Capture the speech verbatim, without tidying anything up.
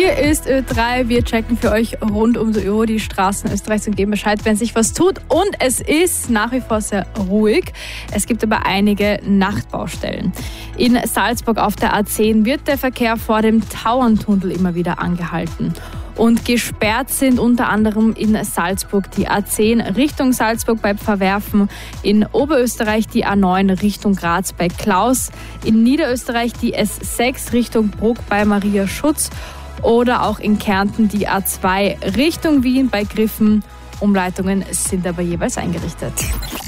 Hier ist Ö drei. Wir checken für euch rund um die Uhr die Straßen Österreichs und geben Bescheid, wenn sich was tut. Und es ist nach wie vor sehr ruhig. Es gibt aber einige Nachtbaustellen. In Salzburg auf der A zehn wird der Verkehr vor dem Tauerntunnel immer wieder angehalten. Und gesperrt sind unter anderem in Salzburg die A zehn Richtung Salzburg bei Pfarrwerfen, in Oberösterreich die A neun Richtung Graz bei Klaus, in Niederösterreich die S sechs Richtung Bruck bei Maria Schutz oder auch in Kärnten die A zwei Richtung Wien bei Griffen. Umleitungen sind aber jeweils eingerichtet.